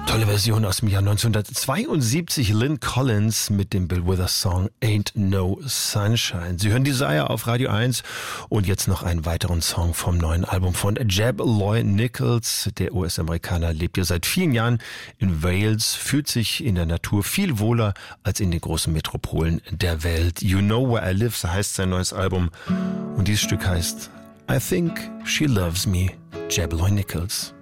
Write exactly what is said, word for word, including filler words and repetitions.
Tolle Version aus dem Jahr neunzehnhundertzweiundsiebzig, Lynn Collins mit dem Bill Withers Song Ain't No Sunshine. Sie hören Desire auf Radio eins und jetzt noch einen weiteren Song vom neuen Album von Jeb Loy Nichols. Der U S-Amerikaner lebt ja seit vielen Jahren in Wales, fühlt sich in der Natur viel wohler als in den großen Metropolen der Welt. You Know Where I Live, so heißt sein neues Album. Und dieses Stück heißt I Think She Loves Me, Jeb Loy Nichols.